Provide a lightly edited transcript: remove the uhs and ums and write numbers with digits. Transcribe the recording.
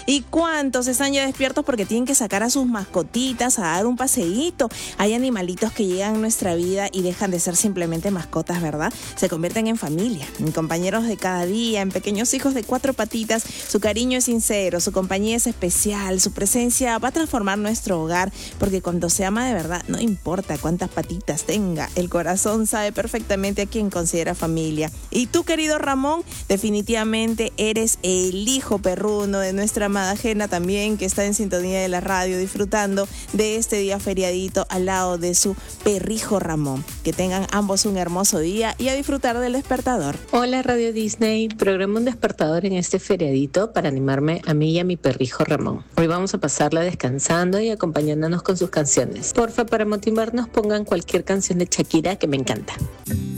¿Y cuántos están ya despiertos porque tienen que sacar a sus mascotitas a dar un paseíto? Hay animalitos que llegan a nuestra vida y dejan de ser simplemente mascotas, ¿verdad? Se convierten en familia, en compañeros de cada día, en pequeños hijos de cuatro patitas. Su cariño es sincero, su compañía es especial, su presencia va a transformar nuestro hogar, porque cuando se ama de verdad, no importa cuántas patitas tenga, el corazón sabe perfectamente a quién considera familia. Y tú, querido Ramón, definitivamente eres el hijo perruno de nuestra amada Jena también, que está en sintonía de la radio disfrutando de este día feriadito al lado de su perrijo Ramón. Que tengan ambos un hermoso día y a disfrutar del despertador. Hola Radio Disney, programa un despertador en este feriadito para animarme a mí y a mi perrijo Ramón. Hoy vamos a pasarla descansando y acompañándonos con sus canciones. Porfa, para motivarnos pongan cualquier canción de Shakira que me encanta.